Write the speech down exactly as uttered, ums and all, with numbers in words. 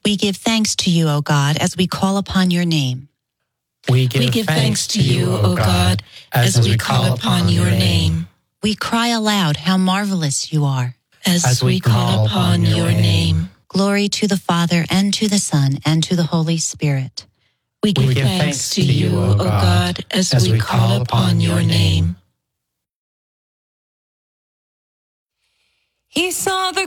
We give thanks to you, O God, as we call upon your name. We give, we give thanks to you, O God, as, as we call upon your name. We cry aloud how marvelous you are. As, as we call upon your name. Glory to the Father, and to the Son, and to the Holy Spirit. We give, we give thanks to you, O God, as, as we call upon your name. He saw the